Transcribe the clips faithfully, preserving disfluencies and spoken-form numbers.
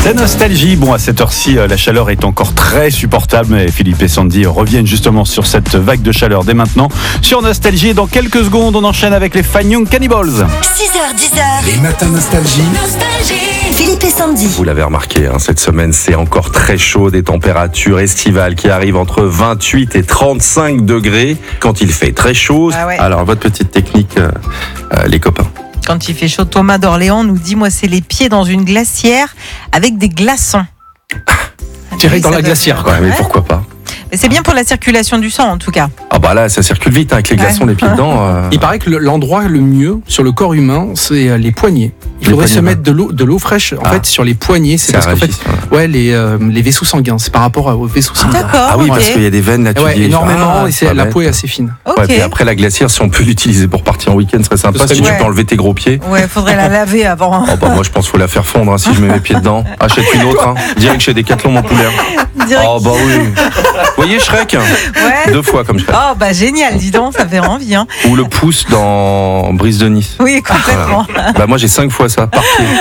C'est Nostalgie. Bon, à cette heure-ci, la chaleur est encore très supportable, mais Philippe et Sandy reviennent justement sur cette vague de chaleur dès maintenant sur Nostalgie. Et dans quelques secondes, on enchaîne avec les Fine Young Cannibals. six heures dix heures. Les matins Nostalgie. Nostalgie. Philippe et Sandy. Vous l'avez remarqué, hein, cette semaine, c'est encore très chaud, des températures estivales qui arrivent entre vingt-huit et trente-cinq degrés quand il fait très chaud. Ah ouais. Alors, votre petite technique, euh, euh, les copains. Quand il fait chaud, Thomas d'Orléans nous dit, moi, c'est les pieds dans une glacière avec des glaçons. Tiré Oui, dans ça la doit glacière, faire- quoi. Ouais, mais Ouais. pourquoi pas? Mais c'est bien pour la circulation du sang, en tout cas. Ah bah là, ça circule vite hein, avec les glaçons, Ouais. les pieds dedans. euh. Il paraît que le- l'endroit le mieux sur le corps humain, c'est euh, les poignets. Il Les faudrait se poignets, mettre de l'eau, de l'eau fraîche en Ah. fait sur les poignets. C'est Ça parce qu'en fait, réagit, ouais. ouais, les, euh, les vaisseaux sanguins, c'est par rapport aux vaisseaux sanguins. D'accord, Ah oui, ok. parce qu'il y a des veines là, tu Ouais, dis, énormément, ah, et c'est, pas la bête. peau est assez fine. Ok. Ouais, puis après la glacière, si on peut l'utiliser pour partir en week-end, ce serait sympa. Ce serait Si tu bien. peux enlever tes gros pieds. Ouais, faudrait la laver avant. Oh bah moi je pense qu'il faut la faire fondre hein, si je mets mes pieds dedans. Achète une autre, hein. Direct chez Decathlon mon poulet. Direct. Oh bah oui. Vous voyez Shrek Ouais. Deux fois comme Shrek. Oh, bah génial, dis donc, ça fait envie. Hein. Ou le pouce dans Brise de Nice. Oui, complètement. Bah moi j'ai cinq fois ça par pied.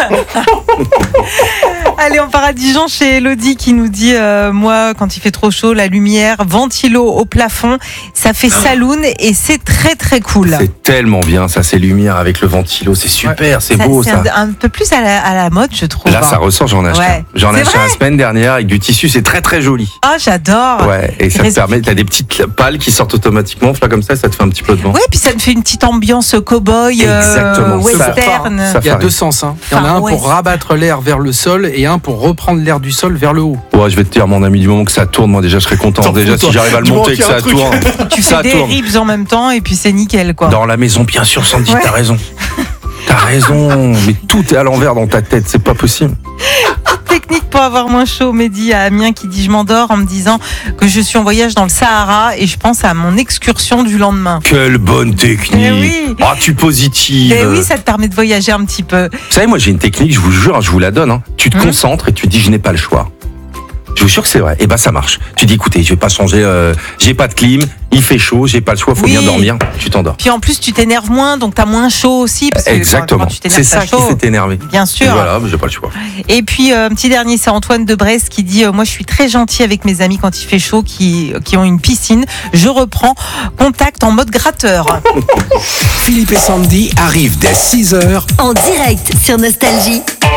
Allez, on part à Dijon chez Elodie qui nous dit euh, moi, quand il fait trop chaud, la lumière, ventilo au plafond, ça fait saloon et c'est très très cool. C'est tellement bien ça, ces lumières avec le ventilo, c'est super, c'est Ça, beau c'est ça. un, un peu plus à la, à la mode, je trouve. Là ça ressort, j'en ai acheté. Ouais. un. J'en ai C'est acheté vrai la semaine dernière avec du tissu, c'est très très joli. Ah, j'adore. Ouais, et ça te Reste- permet, t'as des petites pales qui sortent automatiquement, là comme ça, ça te fait un petit peu de vent. Ouais, puis ça te fait une petite ambiance cow-boy, euh, Exactement. western. Ça Il y a fait deux sens. Hein. Il y en a Far un West. pour rabattre l'air vers le sol et un pour reprendre l'air du sol vers le haut. Ouais, je vais te dire, mon ami, du moment que ça tourne, moi déjà je serais content. T'en Déjà fous, si toi. j'arrive à le Du moment monter, que qu'il y a ça un truc. tourne. Tu Ça fais des tourne. rips en même temps et puis c'est nickel, quoi. Dans la maison, bien sûr, Sandy, Ouais. t'as raison. T'as raison, mais tout est à l'envers dans ta tête, c'est pas possible. Technique pour avoir moins chaud, Mehdi à Amiens qui dit je m'endors en me disant que je suis en voyage dans le Sahara et je pense à mon excursion du lendemain. Quelle bonne technique. Eh oui. Ah, tu positives. Et oui, ça te permet de voyager un petit peu. Vous savez, moi j'ai une technique, je vous jure, hein, je vous la donne. hein. Tu te Hum. concentres et tu dis je n'ai pas le choix. Je vous jure que c'est vrai. Et ben ça marche. Tu dis écoutez, je vais pas changer, euh, j'ai pas de clim, il fait chaud, j'ai pas le choix, faut Oui. bien dormir. Tu t'endors. Puis en plus, tu t'énerves moins, donc t'as moins chaud aussi. Parce que Exactement. Quand, quand tu t'énerves, C'est ça t'as qui chaud. fait t'énerver. Bien Et sûr. voilà, mais j'ai pas le choix. Et puis, euh, un petit dernier, c'est Antoine de Brest qui dit euh, moi, je suis très gentil avec mes amis quand il fait chaud, qui, qui ont une piscine. Je reprends contact en mode gratteur. Philippe et Sandy arrivent dès six heures. En direct sur Nostalgie.